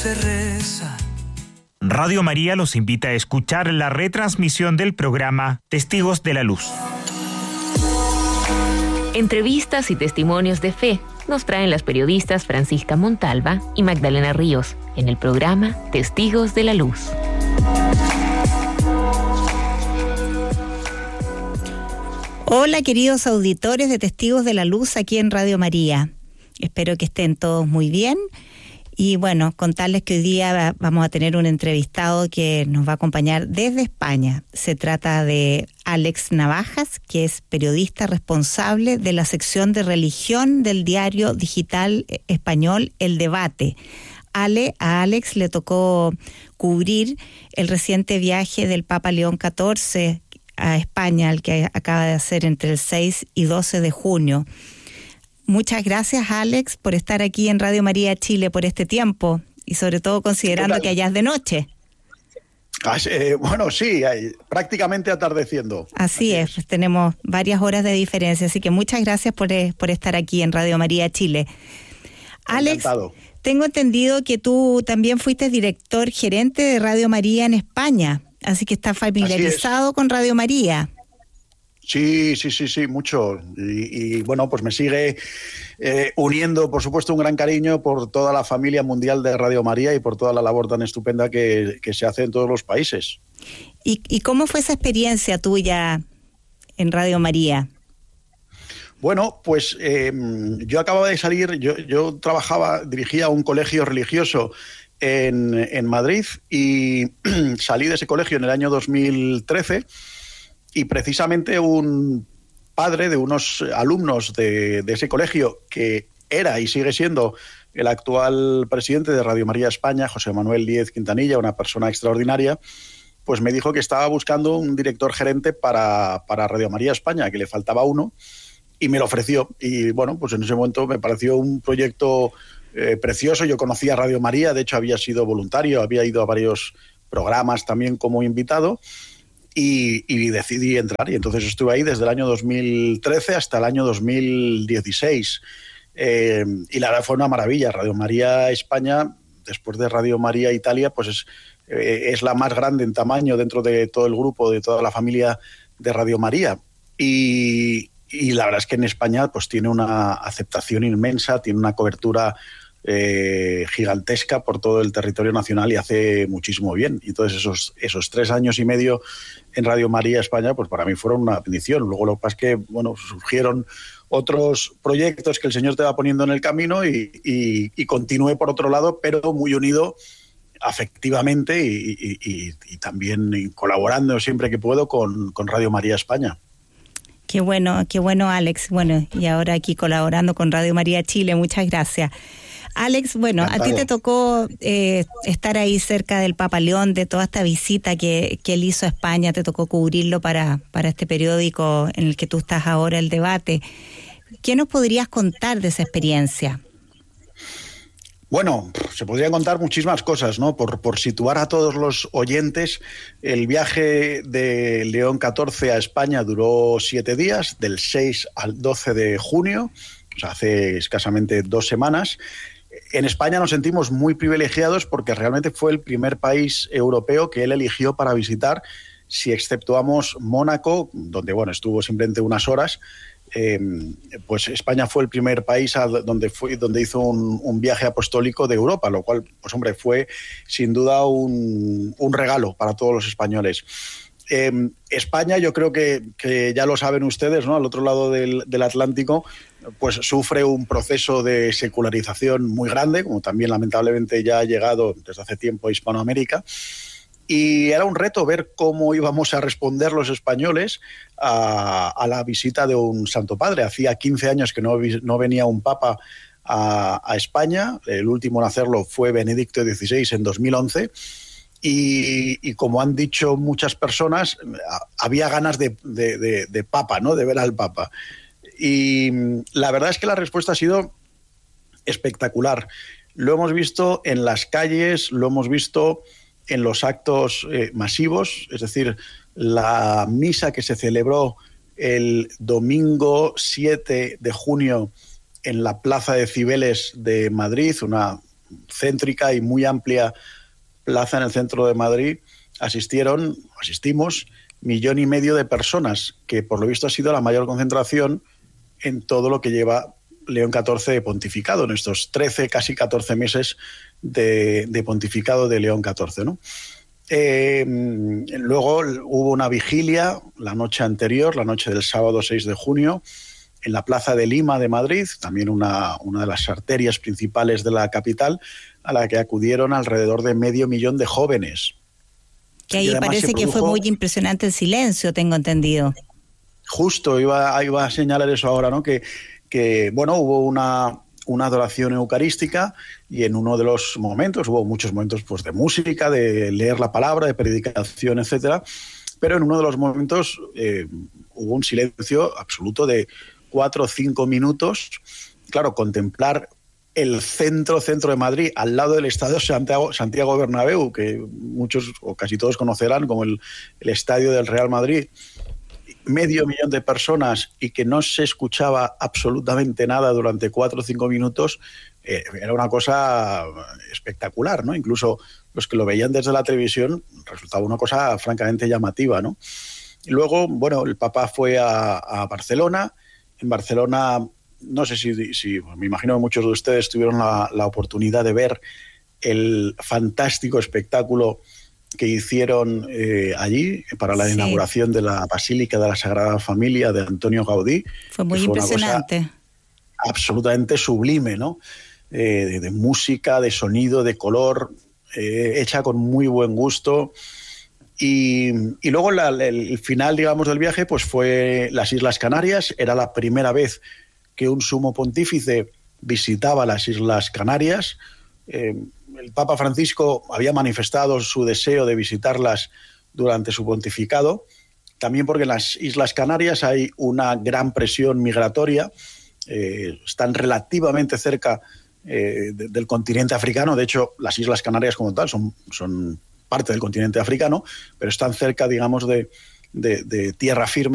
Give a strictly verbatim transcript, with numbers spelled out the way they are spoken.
se reza. Radio María los invita a escuchar la retransmisión del programa Testigos de la Luz. Entrevistas y testimonios de fe nos traen las periodistas Francisca Montalva y Magdalena Ríos en el programa Testigos de la Luz. Hola, queridos auditores de Testigos de la Luz aquí en Radio María. Espero que estén todos muy bien. Y bueno, contarles que hoy día vamos a tener un entrevistado que nos va a acompañar desde España. Se trata de Alex Navajas, que es periodista responsable de la sección de religión del diario digital español El Debate. Ale, a Alex le tocó cubrir el reciente viaje del Papa León catorce a España, el que acaba de hacer entre el seis y doce de junio. Muchas gracias, Alex, por estar aquí en Radio María Chile por este tiempo y sobre todo considerando que allá es de noche. Ah, eh, bueno, sí, hay, prácticamente atardeciendo. Así, así es, es, tenemos varias horas de diferencia, así que muchas gracias por, eh, por estar aquí en Radio María Chile. Alex, encantado. Tengo entendido que tú también fuiste director gerente de Radio María en España, así que estás familiarizado con Radio María. Sí, sí, sí, sí, mucho. Y, y bueno, pues me sigue eh, uniendo, por supuesto, un gran cariño por toda la familia mundial de Radio María y por toda la labor tan estupenda que, que se hace en todos los países. ¿Y, y cómo fue esa experiencia tuya en Radio María? Bueno, pues eh, yo acababa de salir, yo, yo trabajaba, dirigía un colegio religioso en, en Madrid y salí de ese colegio en el año dos mil trece. Y precisamente un padre de unos alumnos de, de ese colegio, que era y sigue siendo el actual presidente de Radio María España, José Manuel Díez Quintanilla, una persona extraordinaria, pues me dijo que estaba buscando un director gerente para, para Radio María España, que le faltaba uno, y me lo ofreció. Y bueno, pues en ese momento me pareció un proyecto eh, precioso. Yo conocía Radio María, de hecho había sido voluntario, había ido a varios programas también como invitado, Y, y decidí entrar, y entonces estuve ahí desde el año dos mil trece hasta el año dos mil dieciséis. Eh, y la verdad fue una maravilla. Radio María España, después de Radio María Italia, pues es, eh, es la más grande en tamaño dentro de todo el grupo, de toda la familia de Radio María. Y, y la verdad es que en España pues tiene una aceptación inmensa, tiene una cobertura Eh, gigantesca por todo el territorio nacional y hace muchísimo bien. Y entonces esos, esos tres años y medio en Radio María España, pues para mí fueron una bendición. Luego lo que pasa es que, bueno, surgieron otros proyectos que el Señor te va poniendo en el camino y, y, y continué por otro lado, pero muy unido afectivamente y, y, y, y también colaborando siempre que puedo con, con Radio María España. Qué bueno, qué bueno, Alex. Bueno, y ahora aquí colaborando con Radio María Chile. Muchas gracias. Alex, bueno, Encantado. A ti te tocó eh, estar ahí cerca del Papa León, de toda esta visita que, que él hizo a España, te tocó cubrirlo para, para este periódico en el que tú estás ahora, El Debate. ¿Qué nos podrías contar de esa experiencia? Bueno, se podrían contar muchísimas cosas, ¿no? Por, por situar a todos los oyentes, el viaje de León catorce a España duró siete días, del seis al doce de junio, o sea, hace escasamente dos semanas. En España nos sentimos muy privilegiados porque realmente fue el primer país europeo que él eligió para visitar, si exceptuamos Mónaco, donde bueno estuvo simplemente unas horas. Eh, pues España fue el primer país a donde, fue, donde hizo un, un viaje apostólico de Europa, lo cual, pues hombre, fue sin duda un, un regalo para todos los españoles. Eh, España, yo creo que, que ya lo saben ustedes, ¿no? Al otro lado del, del Atlántico, pues sufre un proceso de secularización muy grande, como también lamentablemente ya ha llegado desde hace tiempo a Hispanoamérica. Y era un reto ver cómo íbamos a responder los españoles a, a la visita de un Santo Padre. Hacía quince años que no, no venía un Papa a, a España. El último en hacerlo fue Benedicto dieciséis en dos mil once. Y, y como han dicho muchas personas, había ganas de, de, de, de Papa, ¿no? De ver al Papa. Y la verdad es que la respuesta ha sido espectacular. Lo hemos visto en las calles, lo hemos visto en los actos eh, masivos, es decir, la misa que se celebró el domingo siete de junio en la Plaza de Cibeles de Madrid, una céntrica y muy amplia plaza en el centro de Madrid, asistieron, asistimos, millón y medio de personas, que por lo visto ha sido la mayor concentración en todo lo que lleva León catorce pontificado, en estos trece, casi catorce meses de, de pontificado de León catorce, ¿no? Eh, luego hubo una vigilia la noche anterior, la noche del sábado seis de junio, en la Plaza de Lima de Madrid, también una, una de las arterias principales de la capital, a la que acudieron alrededor de medio millón de jóvenes. Que ahí parece que fue muy impresionante el silencio, tengo entendido. Justo, iba, iba a señalar eso ahora, ¿no? Que, que bueno, hubo una, una adoración eucarística y en uno de los momentos, hubo muchos momentos pues, de música, de leer la palabra, de predicación, etcétera, pero en uno de los momentos eh, hubo un silencio absoluto de cuatro o cinco minutos. Claro, contemplar el centro, centro de Madrid, al lado del Estadio Santiago, Santiago Bernabéu, que muchos o casi todos conocerán como el, el estadio del Real Madrid, medio millón de personas y que no se escuchaba absolutamente nada durante cuatro o cinco minutos, eh, era una cosa espectacular, ¿no? Incluso los que lo veían desde la televisión resultaba una cosa francamente llamativa, ¿no? Y luego, bueno, el Papa fue a, a Barcelona. En Barcelona, no sé si, si, me imagino que muchos de ustedes tuvieron la, la oportunidad de ver el fantástico espectáculo que hicieron eh, allí para la sí. inauguración de la Basílica de la Sagrada Familia de Antonio Gaudí. Fue muy fue impresionante. Absolutamente sublime, ¿no? Eh, de, de música, de sonido, de color, eh, hecha con muy buen gusto. Y, y luego la, el final, digamos, del viaje pues fue las Islas Canarias. Era la primera vez que un sumo pontífice visitaba las Islas Canarias. Eh, el Papa Francisco había manifestado su deseo de visitarlas durante su pontificado, también porque en las Islas Canarias hay una gran presión migratoria, eh, están relativamente cerca eh, de, del continente africano. De hecho, las Islas Canarias como tal son, son parte del continente africano, pero están cerca, digamos, de, de, de tierra firme